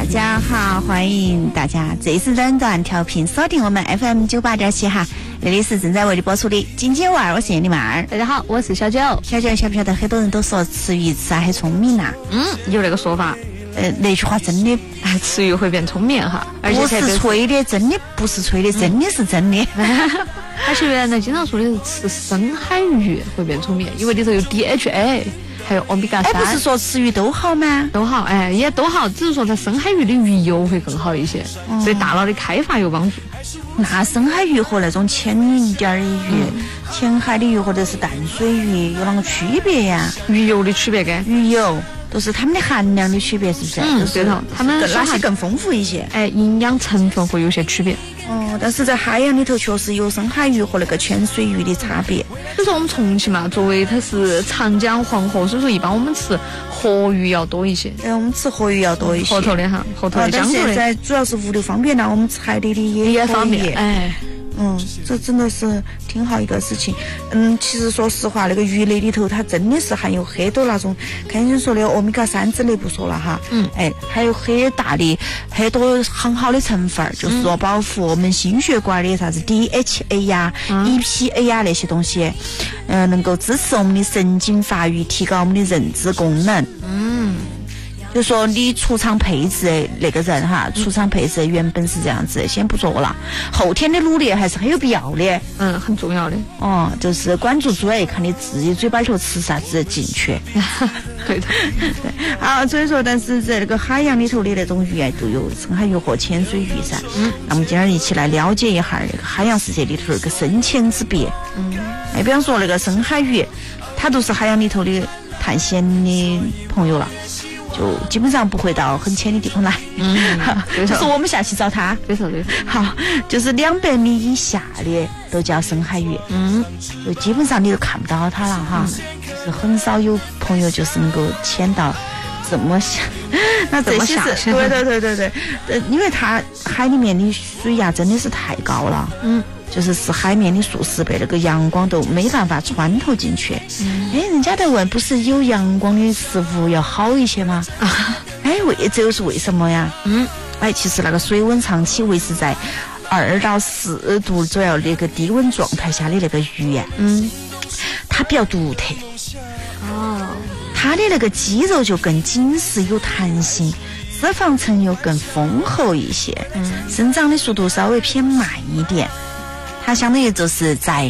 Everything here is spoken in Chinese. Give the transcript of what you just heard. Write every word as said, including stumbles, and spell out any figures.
家好，欢迎大家这次诊断调频锁定我们 F M 九八点七哈，这里是正在为你播出的津津有味，我是叶丽妹儿。 大家好，我是小九。 小九晓不晓得很多人都说吃鱼吃啊很聪明呐、啊？ 嗯，有那个说法。 呃，那句话真的， 吃鱼会变聪明哈，而且不是吹的，真的不是吹的，真的是真的。 而且原来经常说的是吃深海鱼会变聪明，因为里头有 D H A。还有欧米伽三， 哎，不是说吃鱼都好吗？ 都好，哎，也都好，只是说在深海鱼的鱼油会更好一些，嗯、对大脑的开发有帮助。 那深海鱼和那种浅一点的鱼、嗯、浅海的鱼或者是淡水鱼有哪个区别呀？ 鱼油的区别跟鱼油都是它们的含量的区别，是不是？ 嗯，对头，它们哪些更丰富一些？ 哎，营养成分会有些区别。 哦，但是在海洋里头确实有深海鱼和那个浅水鱼的差别。 所以说我们重庆嘛，作为它是长江黄河，所以说一般我们吃河鱼要多一些。 哎，我们吃河鱼要多一些。 河头的哈，河头的、江头的。 但现在主要是物流方便了，我们吃海里的也也方便。哎。 嗯，这真的是挺好一个事情。嗯，其实说实话，那个鱼类里头它真的是含有很多那种，看你说的欧米伽三之类不说了哈，嗯，哎，还有很大的很多很好的成分，就是说保护我们心血管的啥子 D H A 呀、嗯、E P A 呀那些东西，嗯、呃，能够支持我们的神经发育，提高我们的认知功能。嗯。就说你出厂配置那个人哈，出厂配置原本是这样子，先不做了，后天的努力还是很有必要的， 嗯，很重要的。 哦，就是关注主要看你自己嘴巴里头吃啥子进去。 对的， 对。啊，所以说，但是在那个海洋里头的那种鱼啊，都有深海鱼和浅水鱼噻。嗯。那么今儿一起来了解一下那个海洋世界里头那个深浅之别。嗯。哎，比方说那个深海鱼，它都是海洋里头的探险的朋友了。就基本上不会到很浅的地方来，嗯，就是我们下去找它， 对头对头。 好，就是两百米以下的都叫深海鱼，嗯，就基本上你都看不到它了哈，嗯、就是很少有朋友就是能够潜到这么下，那这些是，对对对对对，呃，因为它海里面的水压真的是太高了，嗯。就是是海面的数十倍，那个阳光都没办法穿透进去。嗯，哎，人家在问，不是有阳光的食物要好一些吗？啊，哎，为这又是为什么呀？嗯，哎，其实那个水温长期维持在二到四度左右那个低温状态下的那个鱼呀，嗯，它比较独特。哦，它的那个肌肉就更紧实有弹性。脂肪层又更丰厚一些，嗯，生长的速度稍微偏慢一点。它相当于就是在